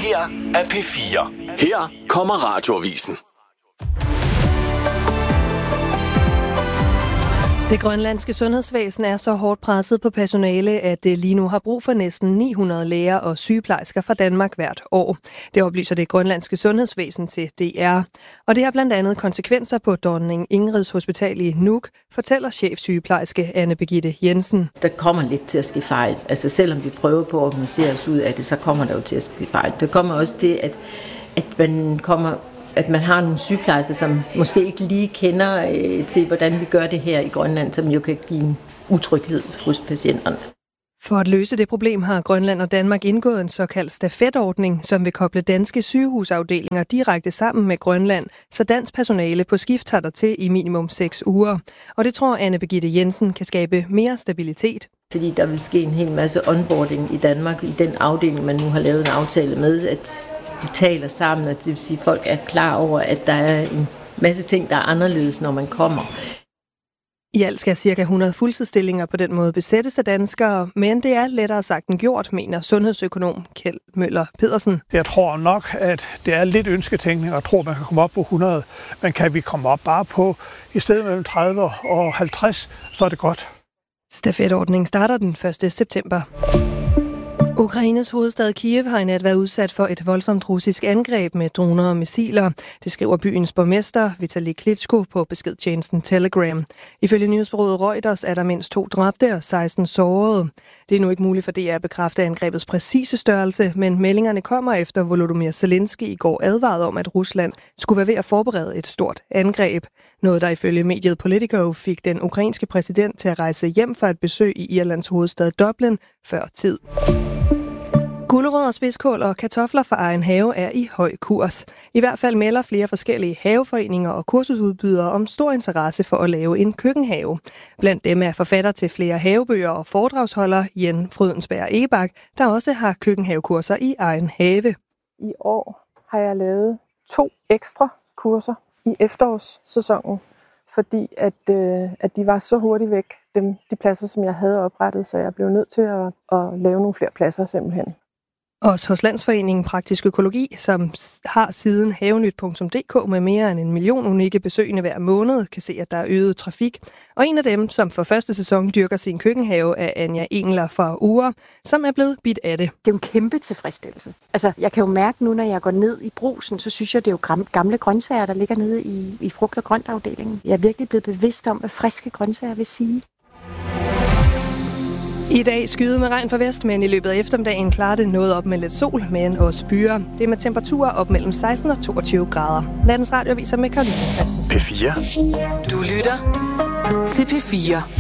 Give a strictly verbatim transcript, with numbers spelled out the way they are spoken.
her er P fire. Her kommer Radioavisen. Det grønlandske sundhedsvæsen er så hårdt presset på personale, at det lige nu har brug for næsten ni hundrede læger og sygeplejersker fra Danmark hvert år. Det oplyser det grønlandske sundhedsvæsen til D R. Og det har blandt andet konsekvenser på Dronning Ingrids Hospital i Nuuk, fortæller chefsygeplejerske Anne Birgitte Jensen. Der kommer lidt til at ske fejl. Altså selvom vi prøver på at organisere os ud af det, så kommer der jo til at ske fejl. Det kommer også til, at, at man kommer... at man har nogle sygeplejersker, som måske ikke lige kender øh, til, hvordan vi gør det her i Grønland, som jo kan give en utryghed hos patienterne. For at løse det problem har Grønland og Danmark indgået en såkaldt stafetordning, som vil koble danske sygehusafdelinger direkte sammen med Grønland, så dansk personale på skift tager der til i minimum seks uger. Og det tror Anne Birgitte Jensen kan skabe mere stabilitet. Fordi der vil ske en hel masse onboarding i Danmark, i den afdeling, man nu har lavet en aftale med, at de taler sammen, og det vil sige, at folk er klar over, at der er en masse ting, der er anderledes, når man kommer. I alt skal ca. hundrede fuldtidsstillinger på den måde besættes af danskere, men det er lettere sagt end gjort, mener sundhedsøkonom Kjeld Møller Pedersen. Jeg tror nok, at det er lidt ønsketænkning, og tror, man kan komme op på hundrede, men kan vi komme op bare på i stedet mellem tredive og halvtreds, så er det godt. Stafetordningen starter den første september. Ukraines hovedstad Kiev har i nat været udsat for et voldsomt russisk angreb med droner og missiler. Det skriver byens borgmester Vitali Klitschko på beskedtjenesten Telegram. Ifølge nyhedsbureauet Reuters er der mindst to dræbte og seksten sårede. Det er nu ikke muligt for D R at bekræfte angrebets præcise størrelse, men meldingerne kommer efter Volodymyr Zelensky i går advarede om, at Rusland skulle være ved at forberede et stort angreb. Noget, der ifølge mediet Politico fik den ukrainske præsident til at rejse hjem for et besøg i Irlands hovedstad Dublin før tid. Gulerødder, spidskål og kartofler fra egen have er i høj kurs. I hvert fald melder flere forskellige haveforeninger og kursusudbydere om stor interesse for at lave en køkkenhave. Blandt dem er forfatter til flere havebøger og foredragsholder Jen Frydensberg Egebak, der også har køkkenhavekurser i egen have. I år har jeg lavet to ekstra kurser i efterårssæsonen, fordi at, øh, at de var så hurtigt væk, dem, de pladser, som jeg havde oprettet, så jeg blev nødt til at, at lave nogle flere pladser simpelthen. Også hos Landsforeningen Praktisk Økologi, som har siden havenyt punktum d k med mere end en million unikke besøgende hver måned, kan se, at der er øget trafik. Og en af dem, som for første sæson dyrker sin køkkenhave, er Anja Engler fra Ure, som er blevet bidt af det. Det er jo en kæmpe tilfredsstillelse. Altså, jeg kan jo mærke nu, når jeg går ned i Brugsen, så synes jeg, det er jo gamle grøntsager, der ligger nede i, i frugt- og grøntafdelingen. Jeg er virkelig blevet bevidst om, hvad friske grøntsager vil sige. I dag skyde med regn fra vest, men i løbet af eftermiddagen klarer det noget op med lidt sol, men også byer. Det er med temperaturer op mellem seksten og toogtyve grader. Nattens radioaviser med Karoline Christensen. P fire. Du lytter til P fire.